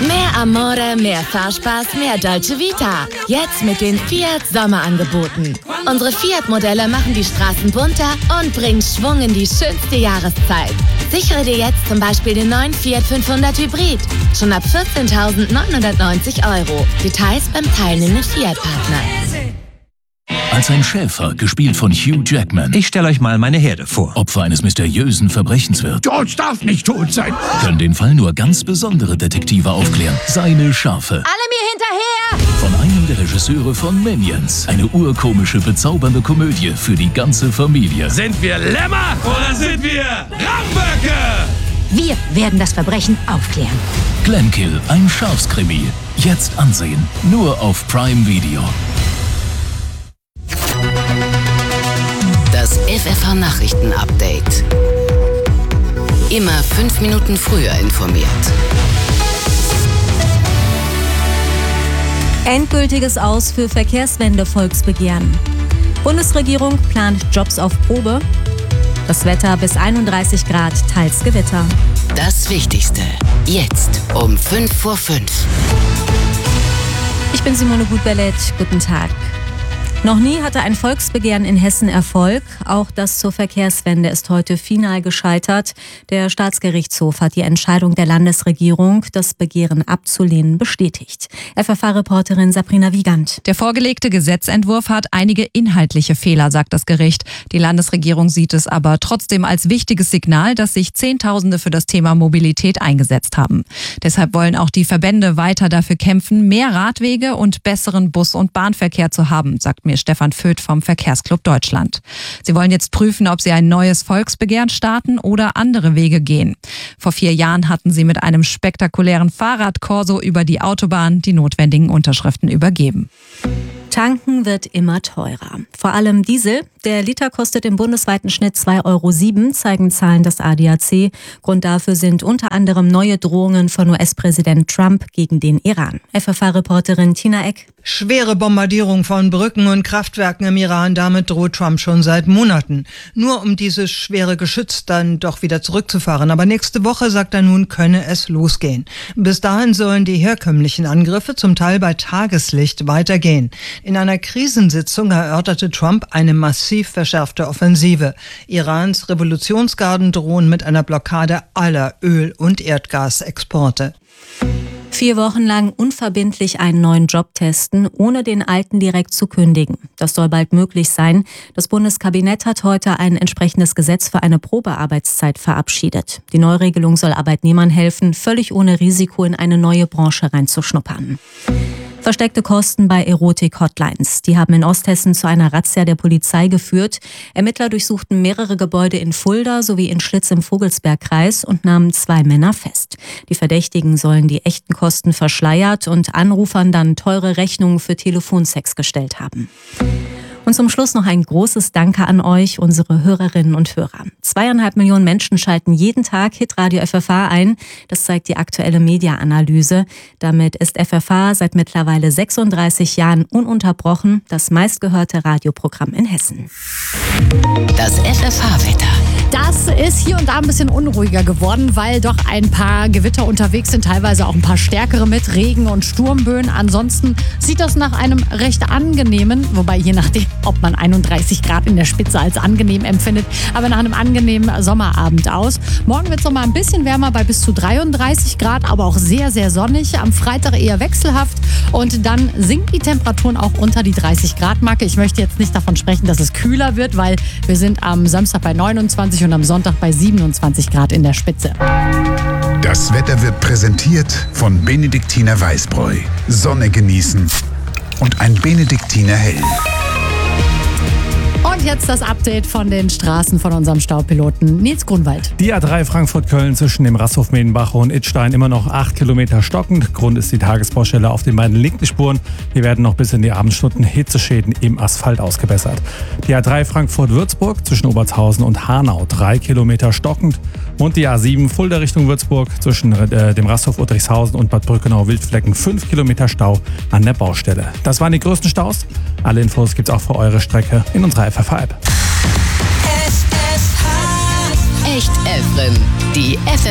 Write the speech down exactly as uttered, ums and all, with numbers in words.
Mehr Amore, mehr Fahrspaß, mehr Dolce Vita. Jetzt mit den Fiat Sommerangeboten. Unsere Fiat-Modelle machen die Straßen bunter und bringen Schwung in die schönste Jahreszeit. Sichere dir jetzt zum Beispiel den neuen Fiat fünfhundert Hybrid. Schon ab vierzehntausendneunhundertneunzig Euro. Details beim teilnehmenden Fiat-Partner. Als ein Schäfer, gespielt von Hugh Jackman. Ich stelle euch mal meine Herde vor. Opfer eines mysteriösen Verbrechens wird. George darf nicht tot sein. Können den Fall nur ganz besondere Detektive aufklären. Seine Schafe. Alle mir hinterher! Von einem der Regisseure von Minions. Eine urkomische, bezaubernde Komödie für die ganze Familie. Sind wir Lämmer oder sind wir Ramböcke? Wir werden das Verbrechen aufklären. Glenkill, ein Schafskrimi. Jetzt ansehen. Nur auf Prime Video. Das F F H-Nachrichten-Update. Immer fünf Minuten früher informiert. Endgültiges Aus für Verkehrswende-Volksbegehren. Bundesregierung plant Jobs auf Probe. Das Wetter bis einunddreißig Grad, teils Gewitter. Das Wichtigste. Jetzt um fünf vor fünf. Ich bin Simone Gutbellet. Guten Tag. Noch nie hatte ein Volksbegehren in Hessen Erfolg. Auch das zur Verkehrswende ist heute final gescheitert. Der Staatsgerichtshof hat die Entscheidung der Landesregierung, das Begehren abzulehnen, bestätigt. F F H-Reporterin Sabrina Wiegand. Der vorgelegte Gesetzentwurf hat einige inhaltliche Fehler, sagt das Gericht. Die Landesregierung sieht es aber trotzdem als wichtiges Signal, dass sich Zehntausende für das Thema Mobilität eingesetzt haben. Deshalb wollen auch die Verbände weiter dafür kämpfen, mehr Radwege und besseren Bus- und Bahnverkehr zu haben, sagt mir Stefan Föth vom Verkehrsclub Deutschland. Sie wollen jetzt prüfen, ob sie ein neues Volksbegehren starten oder andere Wege gehen. Vor vier Jahren hatten sie mit einem spektakulären Fahrradkorso über die Autobahn die notwendigen Unterschriften übergeben. Tanken wird immer teurer. Vor allem Diesel. Der Liter kostet im bundesweiten Schnitt zwei Euro sieben, zeigen Zahlen des A D A C. Grund dafür sind unter anderem neue Drohungen von U S-Präsident Trump gegen den Iran. F F H-Reporterin Tina Eck. Schwere Bombardierung von Brücken und Kraftwerken im Iran, damit droht Trump schon seit Monaten. Nur um dieses schwere Geschütz dann doch wieder zurückzufahren. Aber nächste Woche, sagt er nun, könne es losgehen. Bis dahin sollen die herkömmlichen Angriffe zum Teil bei Tageslicht weitergehen. In einer Krisensitzung erörterte Trump eine massiv verschärfte Offensive. Irans Revolutionsgarden drohen mit einer Blockade aller Öl- und Erdgasexporte. Vier Wochen lang unverbindlich einen neuen Job testen, ohne den alten direkt zu kündigen. Das soll bald möglich sein. Das Bundeskabinett hat heute ein entsprechendes Gesetz für eine Probearbeitszeit verabschiedet. Die Neuregelung soll Arbeitnehmern helfen, völlig ohne Risiko in eine neue Branche reinzuschnuppern. Versteckte Kosten bei Erotik-Hotlines. Die haben in Osthessen zu einer Razzia der Polizei geführt. Ermittler durchsuchten mehrere Gebäude in Fulda sowie in Schlitz im Vogelsbergkreis und nahmen zwei Männer fest. Die Verdächtigen sollen die echten Kosten verschleiert und Anrufern dann teure Rechnungen für Telefonsex gestellt haben. Und zum Schluss noch ein großes Danke an euch, unsere Hörerinnen und Hörer. Zweieinhalb Millionen Menschen schalten jeden Tag Hitradio F F H ein. Das zeigt die aktuelle Media-Analyse. Damit ist F F H seit mittlerweile sechsunddreißig Jahren ununterbrochen das meistgehörte Radioprogramm in Hessen. Das F F H-Wetter. Das ist hier und da ein bisschen unruhiger geworden, weil doch ein paar Gewitter unterwegs sind, teilweise auch ein paar stärkere mit Regen- und Sturmböen. Ansonsten sieht das nach einem recht angenehmen, wobei je nachdem, ob man einunddreißig Grad in der Spitze als angenehm empfindet, aber nach einem angenehmen Sommerabend aus. Morgen wird es noch mal ein bisschen wärmer bei bis zu dreiunddreißig Grad, aber auch sehr, sehr sonnig. Am Freitag eher wechselhaft und dann sinken die Temperaturen auch unter die dreißig Grad Marke. Ich möchte jetzt nicht davon sprechen, dass es kühler wird, weil wir sind am Samstag bei neunundzwanzig und am Sonntag bei siebenundzwanzig Grad in der Spitze. Das Wetter wird präsentiert von Benediktiner Weißbräu. Sonne genießen und ein Benediktiner Hell. Und jetzt das Update von den Straßen von unserem Staupiloten Nils Grunwald. Die A drei Frankfurt-Köln zwischen dem Rasthof Medenbach und Idstein immer noch acht Kilometer stockend. Grund ist die Tagesbaustelle auf den beiden linken Spuren. Hier werden noch bis in die Abendstunden Hitzeschäden im Asphalt ausgebessert. Die A drei Frankfurt-Würzburg zwischen Obertshausen und Hanau drei Kilometer stockend. Und die A sieben Fulda Richtung Würzburg zwischen äh, dem Rasthof Uttrichshausen und Bad Brückenau-Wildflecken fünf Kilometer Stau an der Baustelle. Das waren die größten Staus. Alle Infos gibt's auch für eure Strecke in unserer F F H-App. Echt Efren, die F F